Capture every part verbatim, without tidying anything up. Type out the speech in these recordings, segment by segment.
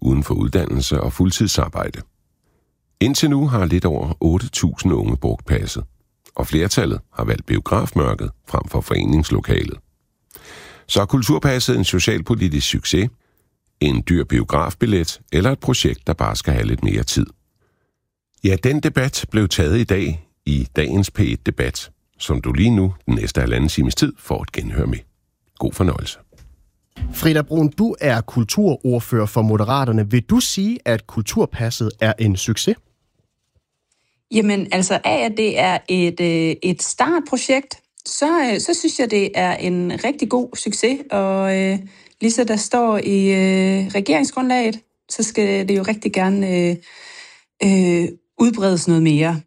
uden for uddannelse og fuldtidsarbejde. Indtil nu har lidt over otte tusind unge brugt passet, og flertallet har valgt biografmørket frem for foreningslokalet. Så er kulturpasset en socialpolitisk succes, en dyr biografbillet eller et projekt, der bare skal have lidt mere tid? Ja, den debat blev taget i dag i dagens P et Debat, som du lige nu den næste halvanden times tid får et genhør med. God fornøjelse. Frida Bruun, du er kulturordfører for Moderaterne. Vil du sige, at kulturpasset er en succes? Jamen, altså af at det er et, et startprojekt, så, så synes jeg, det er en rigtig god succes. Og øh, ligesom der står i øh, regeringsgrundlaget, så skal det jo rigtig gerne øh, øh, udbredes noget mere.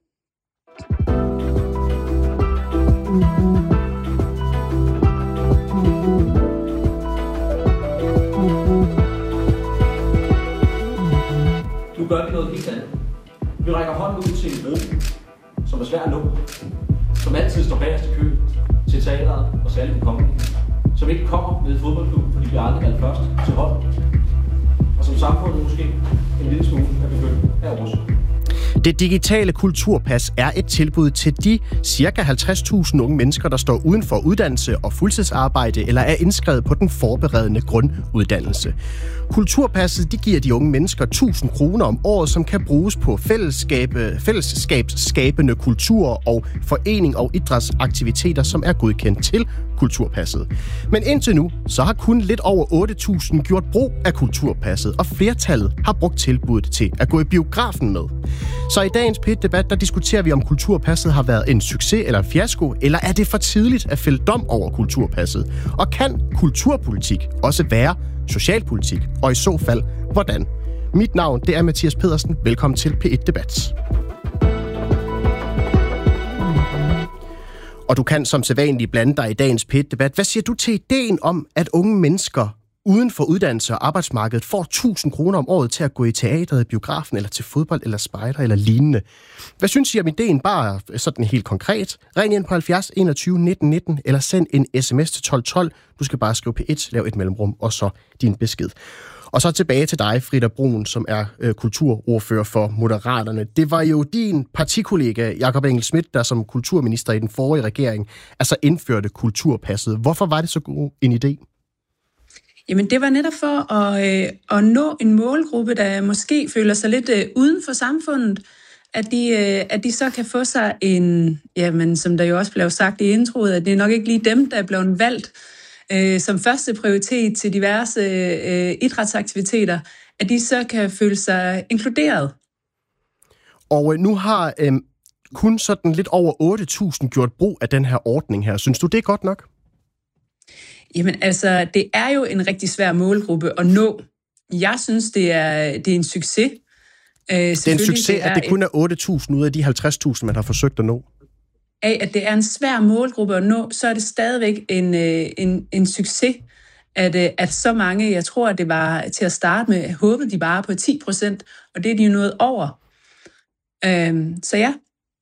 Nu gør vi noget helt andet. Vi rækker hånden ud til en gruppe, som er svær at nå, som altid står bagerst i køen til teateret og særligt det kongelige, som ikke kommer med et fodboldklub, fordi vi aldrig valgt først til hold, og som samfundet måske en lille smule er begyndt at russe. Det digitale kulturpas er et tilbud til de ca. halvtreds tusind unge mennesker, der står uden for uddannelse og fuldtidsarbejde eller er indskrevet på den forberedende grunduddannelse. Kulturpasset de giver de unge mennesker tusind kroner om året, som kan bruges på fællesskabsskabende kultur og forening og idrætsaktiviteter, som er godkendt til kulturpasset. Men indtil nu, så har kun lidt over otte tusind gjort brug af kulturpasset, og flertallet har brugt tilbuddet til at gå i biografen med. Så i dagens P et Debat, der diskuterer vi, om kulturpasset har været en succes eller en fiasko, eller er det for tidligt at fælde dom over kulturpasset? Og kan kulturpolitik også være socialpolitik, og i så fald, hvordan? Mit navn, det er Mathias Pedersen. Velkommen til P et Debat. Og du kan som sædvanligt blande dig i dagens P et Debat. Hvad siger du til ideen om, at unge mennesker uden for uddannelse og arbejdsmarkedet får tusind kroner om året til at gå i teateret, biografen, eller til fodbold, eller spejder, eller lignende? Hvad synes I om ideen? Bare sådan helt konkret. Ring ind på halvfjerds enogtyve nitten nitten, eller send en sms til tolv tolv. Du skal bare skrive P et, lav et mellemrum, og så din besked. Og så tilbage til dig, Frida Bruun, som er øh, kulturordfører for Moderaterne. Det var jo din partikollega, Jakob Engel-Schmidt, der som kulturminister i den forrige regering, altså indførte kulturpasset. Hvorfor var det så god en idé? Jamen, det var netop for at, øh, at nå en målgruppe, der måske føler sig lidt øh, uden for samfundet, at de, øh, at de så kan få sig en, jamen, som der jo også blev sagt i introet, at det er nok ikke lige dem, der er blevet valgt øh, som første prioritet til diverse øh, idrætsaktiviteter, at de så kan føle sig inkluderet. Og øh, nu har øh, kun sådan lidt over otte tusind gjort brug af den her ordning her. Synes du, det er godt nok? Jamen altså, det er jo en rigtig svær målgruppe at nå. Jeg synes, det er, det er en succes. Øh, det er en succes, det er at det kun er otte tusind ud af de halvtreds tusind, man har forsøgt at nå. Af at det er en svær målgruppe at nå, så er det stadigvæk en, en, en succes, at, at så mange, jeg tror, at det var til at starte med, håbede de bare på ti procent, og det er de jo nået over. Øh, så ja.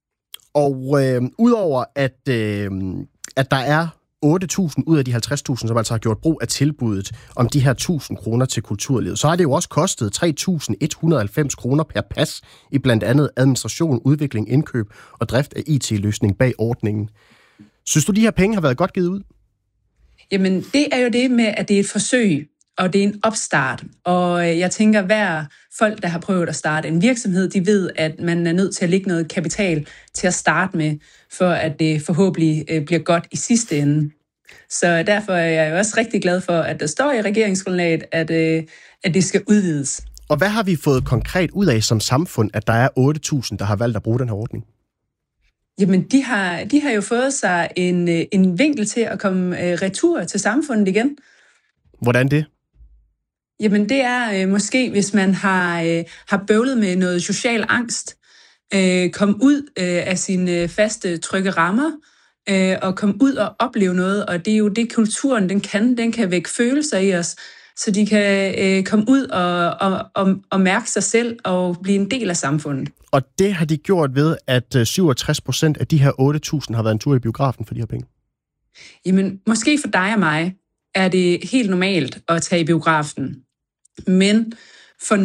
Og øh, udover at, øh, at der er otte tusind ud af de halvtreds tusind, som altså har gjort brug af tilbuddet om de her tusind kroner til kulturlivet, så har det jo også kostet tre tusind et hundrede og halvfems kroner per pas i blandt andet administration, udvikling, indkøb og drift af I T-løsning bag ordningen. Synes du, de her penge har været godt givet ud? Jamen, det er jo det med, at det er et forsøg, og det er en opstart. Og jeg tænker, hver folk, der har prøvet at starte en virksomhed, de ved, at man er nødt til at lægge noget kapital til at starte med, for at det forhåbentlig bliver godt i sidste ende. Så derfor er jeg også rigtig glad for, at der står i regeringsgrundlaget, at, at det skal udvides. Og hvad har vi fået konkret ud af som samfund, at der er otte tusind, der har valgt at bruge den her ordning? Jamen, de har, de har jo fået sig en, en vinkel til at komme retur til samfundet igen. Hvordan det? Jamen, det er øh, måske, hvis man har, øh, har bøvlet med noget social angst, øh, kom ud øh, af sine faste trygge rammer, øh, og kom ud og opleve noget, og det er jo det, kulturen den kan. Den kan vække følelser i os, så de kan øh, komme ud og, og, og, og mærke sig selv og blive en del af samfundet. Og det har de gjort ved, at syvogtres procent af de her otte tusind har været en tur i biografen for de her penge? Jamen, måske for dig og mig er det helt normalt at tage i biografen. Men for